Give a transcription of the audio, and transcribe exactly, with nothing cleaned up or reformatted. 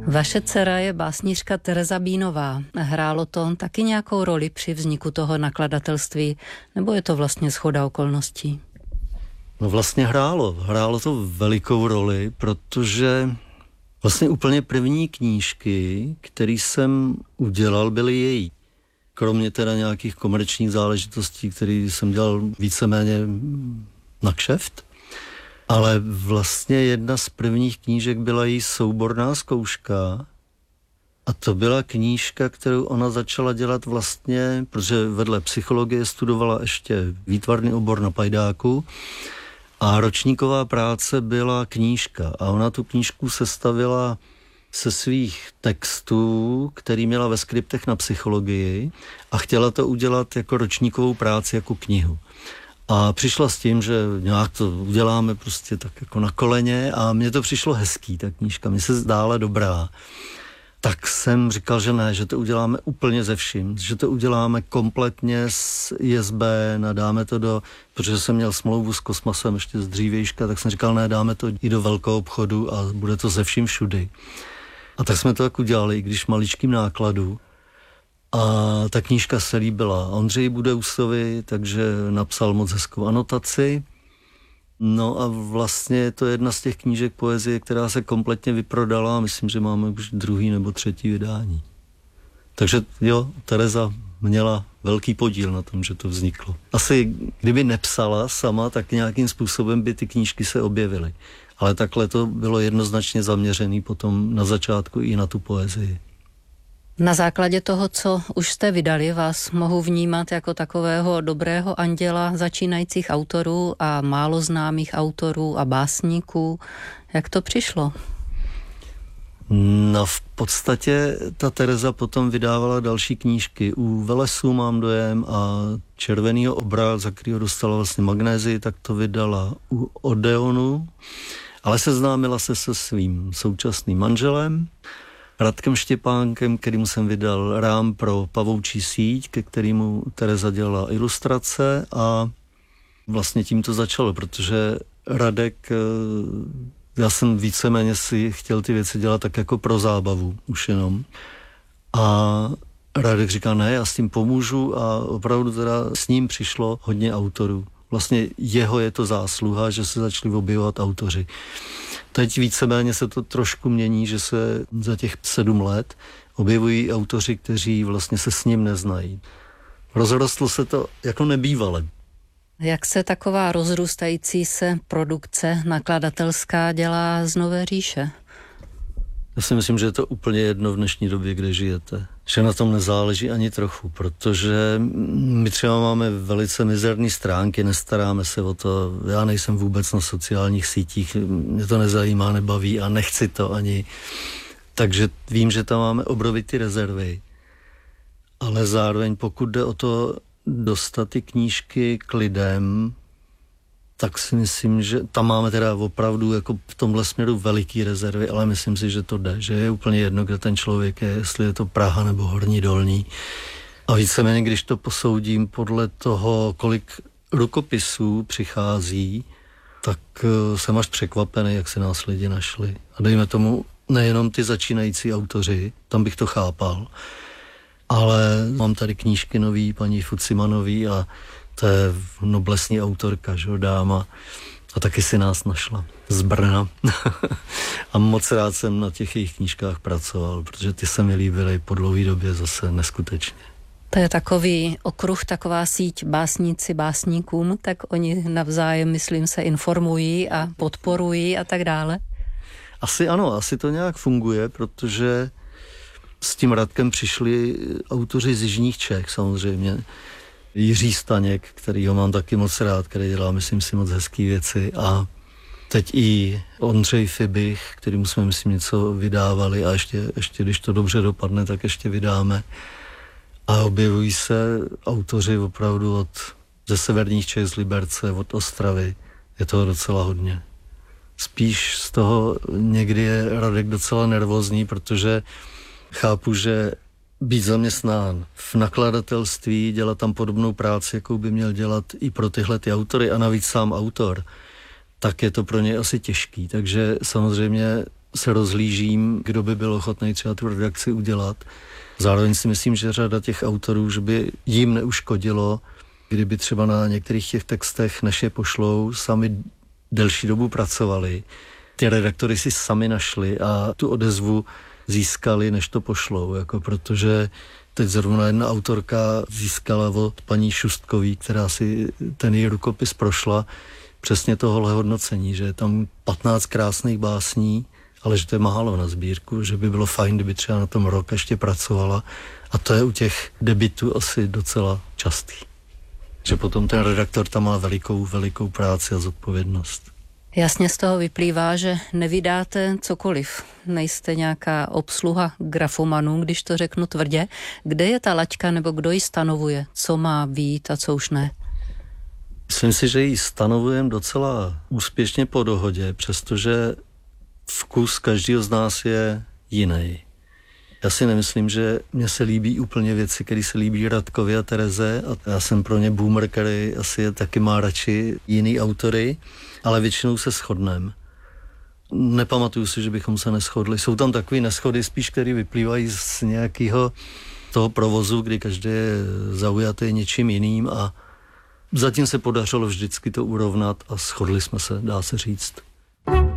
Vaše dcera je básnířka Tereza Bínová. Hrálo to taky nějakou roli při vzniku toho nakladatelství, nebo je to vlastně shoda okolností? No vlastně hrálo. Hrálo to velikou roli, protože vlastně úplně první knížky, které jsem udělal, byly její. Kromě teda nějakých komerčních záležitostí, které jsem dělal víceméně na kšeft. Ale vlastně jedna z prvních knížek byla její souborná zkouška a to byla knížka, kterou ona začala dělat vlastně, protože vedle psychologie studovala ještě výtvarný obor na Pajdáku a ročníková práce byla knížka a ona tu knížku sestavila se svých textů, který měla ve skriptech na psychologii a chtěla to udělat jako ročníkovou práci, jako knihu. A přišla s tím, že nějak to uděláme prostě tak jako na koleně a mně to přišlo hezký, ta knížka, mi se zdála dobrá. Tak jsem říkal, že ne, že to uděláme úplně ze vším, že to uděláme kompletně s I S B N a dáme to do, protože jsem měl smlouvu s Kosmasem ještě z dřívějška, tak jsem říkal, ne, dáme to i do velkého obchodu a bude to ze vším všudy. A tak jsme to tak udělali, i když maličkým nákladu. A ta knížka se líbila Ondřeji Budeusovi, takže napsal moc hezkou anotaci. No a vlastně je to jedna z těch knížek poezie, která se kompletně vyprodala a myslím, že máme už druhý nebo třetí vydání. Takže jo, Tereza měla velký podíl na tom, že to vzniklo. Asi kdyby nepsala sama, tak nějakým způsobem by ty knížky se objevily. Ale takhle to bylo jednoznačně zaměřený potom na začátku i na tu poezii. Na základě toho, co už jste vydali, vás mohu vnímat jako takového dobrého anděla začínajících autorů a málo známých autorů a básníků. Jak to přišlo? No v podstatě ta Tereza potom vydávala další knížky. U Velesů mám dojem a Červenýho obra, za kterého dostala vlastně magnézii, tak to vydala u Odeonu, ale seznámila se se svým současným manželem, Radkem Štěpánkem, kterýmu jsem vydal rám pro Pavoučí síť, ke kterému Tereza dělala ilustrace a vlastně tím to začalo, protože Radek, já jsem víceméně si chtěl ty věci dělat tak jako pro zábavu už jenom. A Radek říká, ne, já s tím pomůžu a opravdu teda s ním přišlo hodně autorů. Vlastně jeho je to zásluha, že se začali objevovat autoři. Teď víceméně se to trošku mění, že se za těch sedm let objevují autoři, kteří vlastně se s ním neznají. Rozrostlo se to jako nebývale. Jak se taková rozrůstající se produkce nakladatelská dělá z Nové říše? Já si myslím, že je to úplně jedno v dnešní době, kde žijete. Že na tom nezáleží ani trochu, protože my třeba máme velice mizerné stránky, nestaráme se o to. Já nejsem vůbec na sociálních sítích, mě to nezajímá, nebaví a nechci to ani. Takže vím, že tam máme obrovitý rezervy. Ale zároveň pokud jde o to dostat ty knížky k lidem, tak si myslím, že tam máme teda opravdu jako v tomhle směru veliký rezervy, ale myslím si, že to jde, že je úplně jedno, kde ten člověk je, jestli je to Praha nebo Horní Dolní. A víceméně, když to posoudím podle toho, kolik rukopisů přichází, tak jsem až překvapený, jak se nás lidi našli. A dejme tomu nejenom ty začínající autoři, tam bych to chápal, ale mám tady knížky nový, paní Fucimanový a to je noblesní autorka, že dáma. A taky si nás našla z Brna. A moc rád jsem na těch jejich knížkách pracoval, protože ty se mi líbily po dlouhé době zase neskutečně. To je takový okruh, taková síť básníci básníkům, tak oni navzájem, myslím, se informují a podporují a tak dále. Asi ano, asi to nějak funguje, protože s tím Radkem přišli autoři z jižních Čech samozřejmě. Jiří Staněk, kterýho mám taky moc rád, který dělá, myslím si, moc hezký věci a teď i Ondřej Fibich, kterýmu jsme, myslím, něco vydávali a ještě, ještě když to dobře dopadne, tak ještě vydáme. A objevují se autoři opravdu od ze severních Čech, z Liberce, od Ostravy. Je toho docela hodně. Spíš z toho někdy je Radek docela nervózní, protože chápu, že být zaměstnán v nakladatelství, dělat tam podobnou práci, jakou by měl dělat i pro tyhle ty autory a navíc sám autor, tak je to pro něj asi těžký. Takže samozřejmě se rozhlížím, kdo by byl ochotný třeba tu redakci udělat. Zároveň si myslím, že řada těch autorů, že by jim neuškodilo, kdyby třeba na některých těch textech, než je pošlou, sami delší dobu pracovali. Ty redaktory si sami našli a tu odezvu získali, než to pošlou, jako protože teď zrovna jedna autorka získala od paní Šustkový, která si ten její rukopis prošla, přesně tohohle hodnocení, že je tam patnáct krásných básní, ale že to je málo na sbírku, že by bylo fajn, kdyby třeba na tom rok ještě pracovala. A to je u těch debitů asi docela častý. Že potom ten redaktor tam má velikou, velikou práci a zodpovědnost. Jasně z toho vyplývá, že nevydáte cokoliv. Nejste nějaká obsluha grafomanů, když to řeknu tvrdě. Kde je ta laťka nebo kdo ji stanovuje? Co má být a co už ne? Myslím si, že ji stanovujeme docela úspěšně po dohodě, přestože vkus každého z nás je jiný. Já si nemyslím, že mně se líbí úplně věci, které se líbí Radkovi a Tereze a já jsem pro ně boomer, který asi taky má radši jiný autory, ale většinou se shodneme. Nepamatuju si, že bychom se neshodli. Jsou tam takové neschody spíš, které vyplývají z nějakého toho provozu, kdy každý je zaujatý něčím jiným a zatím se podařilo vždycky to urovnat a shodli jsme se, dá se říct.